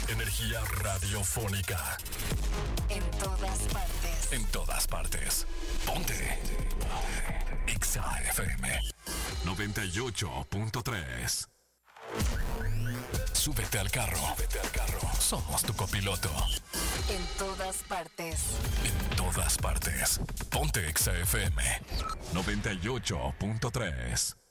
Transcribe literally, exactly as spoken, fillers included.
Energía radiofónica. En todas partes. En todas partes. Ponte. Exa F M noventa y ocho punto tres. Súbete al carro. Súbete al carro. Somos tu copiloto. En todas partes. En todas partes. Ponte Exa F M noventa y ocho punto tres.